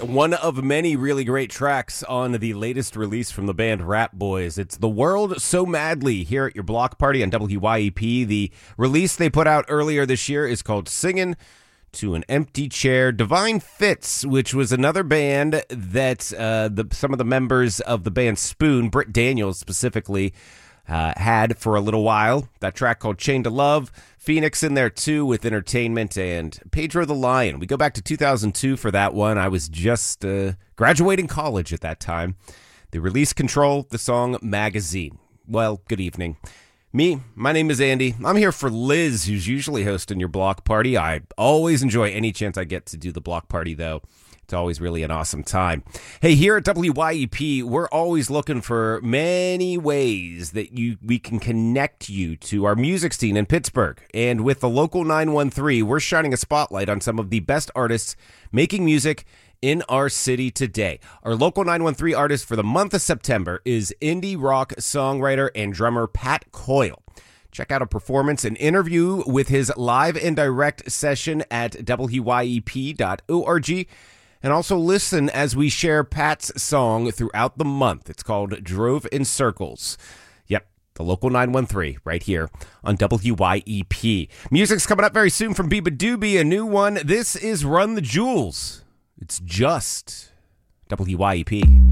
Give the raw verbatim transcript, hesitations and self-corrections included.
One of many really great tracks on the latest release from the band Rat Boys. It's The World So Madly here at your block party on W Y E P. The release they put out earlier this year is called Singin' to an Empty Chair. Divine Fits, which was another band that uh, the, some of the members of the band Spoon, Britt Daniels specifically, uh, had for a little while. That track called Chain to Love. Phoenix in there too with Entertainment, and Pedro the Lion. We go back to two thousand two for that one. I was just uh, graduating college at that time. The release Control, the song Magazine. Well, good evening. Me, my name is Andy. I'm here for Liz, who's usually hosting your block party. I always enjoy any chance I get to do the block party, though. It's always really an awesome time. Hey, here at W Y E P, we're always looking for many ways that you we can connect you to our music scene in Pittsburgh. And with the Local nine one three, we're shining a spotlight on some of the best artists making music in our city today. Our Local nine one three artist for the month of September is indie rock songwriter and drummer Pat Coyle. Check out a performance and interview with his live and direct session at W Y E P dot org. And also listen as we share Pat's song throughout the month. It's called Drove in Circles. Yep, the Local nine one three right here on W Y E P. Music's coming up very soon from Biba Doobie, a new one. This is Run the Jewels. It's just W Y E P.